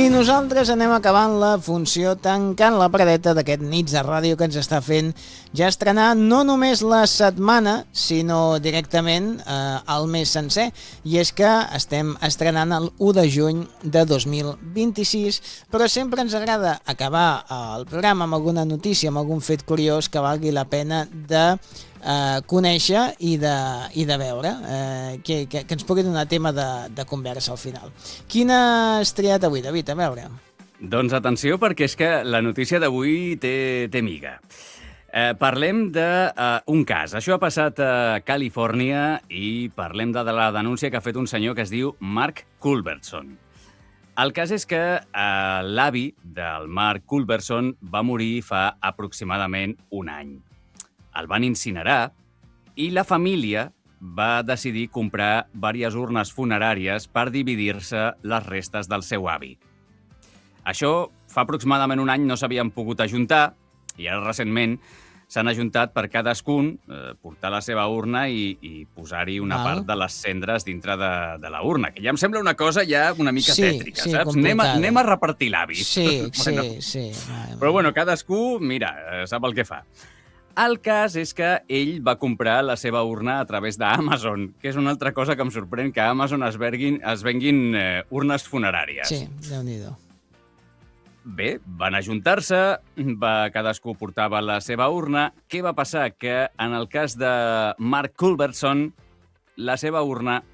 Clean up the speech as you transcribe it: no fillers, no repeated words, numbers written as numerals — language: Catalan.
I nosaltres anem acabant la funció tancant la paradeta d'aquest Nits de Ràdio que ens està fent ja estrenar no només la setmana, sinó directament el mes sencer. I és que estem estrenant el 1 de juny de 2026, però sempre ens agrada acabar el programa amb alguna notícia, amb algun fet curiós que valgui la pena de conèixer i de veure, que ens pugui donar tema de conversa al final. Quina has triat avui, David? A veure. Doncs atenció, perquè és que la notícia d'avui té miga. Parlem d'un cas. Això ha passat a Califòrnia i parlem de la denúncia que ha fet un senyor que es diu Mark Culbertson. El cas és que l'avi del Mark Culbertson va morir fa aproximadament un any. El van incinerar i la família va decidir comprar diverses urnes funeràries per dividir-se les restes del seu avi. Això fa aproximadament un any no s'havien pogut ajuntar i ara recentment s'han ajuntat per cadascun portar la seva urna i posar-hi una part de les cendres dintre de la urna, que ja em sembla una cosa ja una mica tètrica, saps? Anem a repartir l'avi. Sí. Però bueno, cadascú, mira, sap el que fa. El cas és que ell va comprar la seva urna a través d'Amazon, que és una altra cosa que em sorprèn, que a Amazon es venguin urnes funeràries. Sí, Déu-n'hi-do. Bé, van ajuntar-se, cadascú portava la seva urna. Què va passar? Que en el cas de Mark Culbertson, la seva urna